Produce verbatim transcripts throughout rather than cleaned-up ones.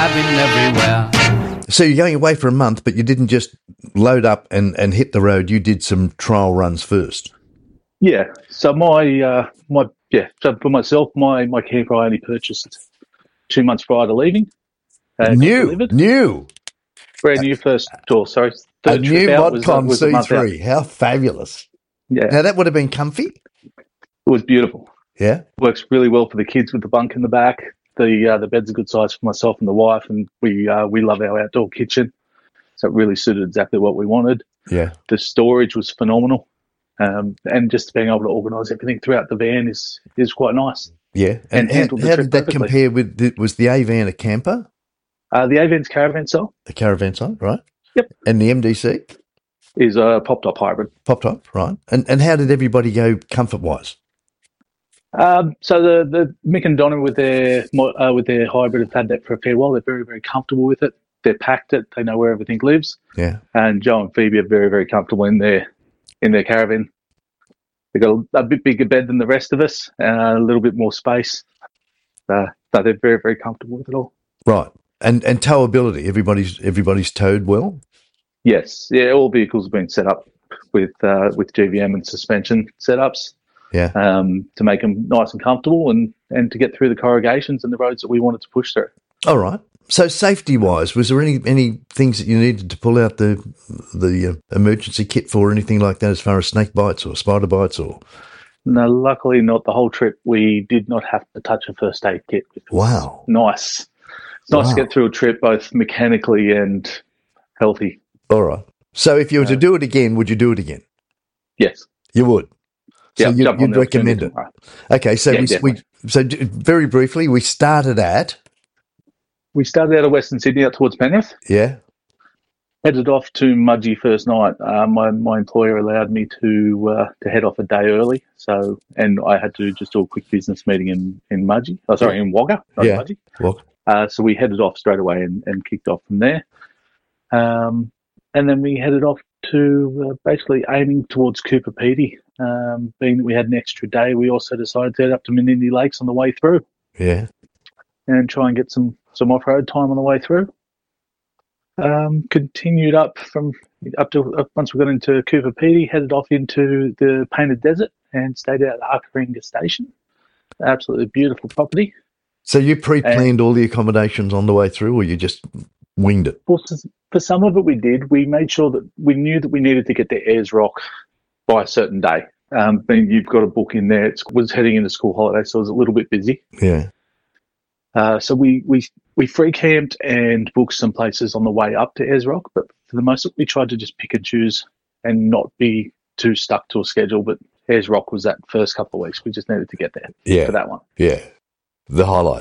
driving everywhere. So you're going away for a month, but you didn't just load up and, and hit the road. You did some trial runs first. Yeah. So my uh, my yeah. So for myself, my my camper I only purchased two months prior to leaving. Uh, New, delivered. new, Brand new first tour. Sorry, a third new trip out was, uh, ModCon was a C month out. three. How fabulous! Yeah, Now that would have been comfy. it was beautiful. Yeah, Works really well for the kids with the bunk in the back. The uh, the bed's a good size for myself and the wife, and we uh, we love our outdoor kitchen, so it really suited exactly what we wanted. yeah. The storage was phenomenal, um, and just being able to organise everything throughout the van is is quite nice. Yeah, And and, how, handled the how trip did that perfectly. compare with? The, was the A-Van a camper, Uh, the Avens caravan cell a caravan site, right? Yep. And the M D C is a pop top hybrid. pop top, right? And and how did everybody go comfort wise? Um, so the the Mick and Donna with their mo- uh, with their hybrid have had that for a fair while. They're very very comfortable with it. They're packed it. They know where everything lives. Yeah, And Joe and Phoebe are very very comfortable in their in their caravan. They've got a, a bit bigger bed than the rest of us, uh, a little bit more space. Uh, so they're very very comfortable with it all. right. And and towability. Everybody's everybody's towed well. Yes, yeah. All vehicles have been set up with uh, with G V M and suspension setups. Yeah. Um, to make them nice and comfortable and, and to get through the corrugations and the roads that we wanted to push through. All right. So safety wise, was there any any things that you needed to pull out the the uh, emergency kit for, or anything like that, as far as snake bites or spider bites or? No, luckily not the whole trip. We did not have to touch a first aid kit. Which was Wow. nice. It's nice Wow. to get through a trip both mechanically and healthy. All right. So if you were to Uh, do it again, would you do it again? Yes. You would. So Yeah, you, jump on you'd the recommend opportunity it. tomorrow. Okay. So Yeah, we, we definitely. so d- very briefly, we started at We started out of Western Sydney out towards Penrith. yeah. Headed off to Mudgee first night. Uh, my my employer allowed me to uh, to head off a day early. So and I had to just do a quick business meeting in in Mudgee. Oh, sorry, in Wagga, not Yeah. in Mudgee. Well, Uh, so we headed off straight away and, and kicked off from there. Um, and then we headed off to uh, basically aiming towards Cooper Pedy. Um, being that we had an extra day, we also decided to head up to Menindee Lakes on the way through yeah. and try and get some, some off-road time on the way through. Um, continued up from up to up, once we got into Cooper Pedy, headed off into the Painted Desert and stayed out at Arkaringa Station. Absolutely beautiful property. So you pre-planned all the accommodations on the way through, or you just winged it? For, for some of it we did. We made sure that we knew that we needed to get to Ayers Rock by a certain day. Um, being you've got a book in there. It was heading into school holiday, so it was a little bit busy. Yeah. Uh, so we, we, we free camped and booked some places on the way up to Ayers Rock, but for the most of it, we tried to just pick and choose and not be too stuck to a schedule. But Ayers Rock was that first couple of weeks. We just needed to get there Yeah. for that one. Yeah. The highlight.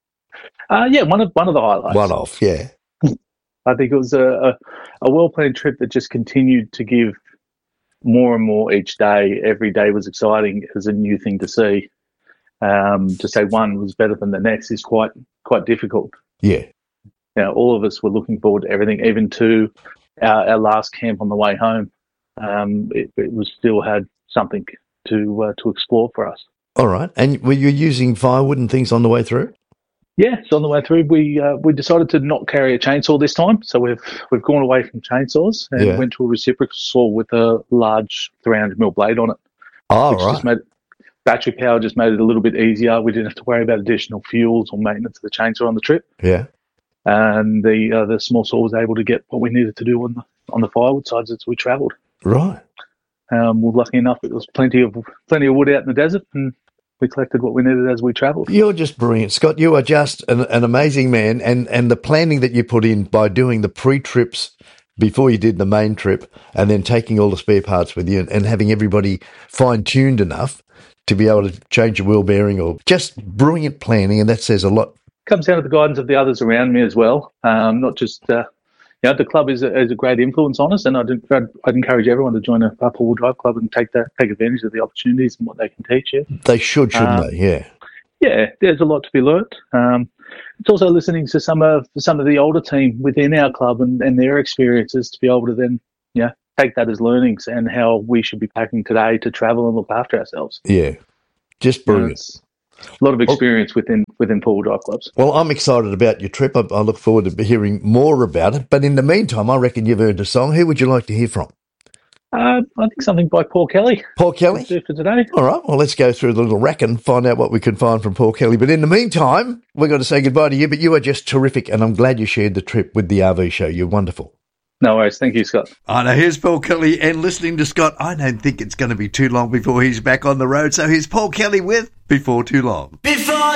Uh, yeah, one of one of the highlights. One off. Yeah. I think it was a, a, a well-planned trip that just continued to give more and more each day. Every day was exciting as a new thing to see. Um, to say one was better than the next is quite quite difficult. Yeah. Now, all of us were looking forward to everything, even to our, our last camp on the way home. Um, it, it was still had something to uh, to explore for us. All right. And were you using firewood and things on the way through? Yeah, so on the way through, we uh, we decided to not carry a chainsaw this time. So we've we've gone away from chainsaws and Yeah. went to a reciprocal saw with a large three hundred mil blade on it, Oh, which right. just made battery power just made it a little bit easier. We didn't have to worry about additional fuels or maintenance of the chainsaw on the trip. Yeah. And the uh, the small saw was able to get what we needed to do on the on the firewood sides as we travelled. Right. Um, we were lucky enough; it was plenty of plenty of wood out in the desert, and we collected what we needed as we travelled. You're just brilliant, Scott. You are just an, an amazing man, and, and the planning that you put in by doing the pre-trips before you did the main trip, and then taking all the spare parts with you, and, and having everybody fine-tuned enough to be able to change a wheel bearing, or just brilliant planning, and that says a lot. Comes down to the guidance of the others around me as well. Um, not just uh, you know, the club is a, is a great influence on us, and I'd, I'd, I'd encourage everyone to join a four-wheel drive club and take that take advantage of the opportunities and what they can teach you. They should, shouldn't Um, they? Yeah. Yeah, there's a lot to be learnt. Um, it's also listening to some of some of the older team within our club and, and their experiences to be able to then, yeah, take that as learnings and how we should be packing today to travel and look after ourselves. Yeah. Just You know, brilliant. it's, a lot of experience within within four-wheel drive clubs. Well, I'm excited about your trip. I, I look forward to hearing more about it. But in the meantime, I reckon you've earned a song. Who would you like to hear from? Uh, I think something by Paul Kelly. Paul Kelly? Do for today. All right, well, let's go through the little rack and find out what we can find from Paul Kelly. But in the meantime, we've got to say goodbye to you, but you are just terrific, and I'm glad you shared the trip with the R V show. You're wonderful. No worries. Thank you, Scott. I know. Here's Paul Kelly, and listening to Scott, I don't think it's going to be too long before he's back on the road. So here's Paul Kelly with Before Too Long. Before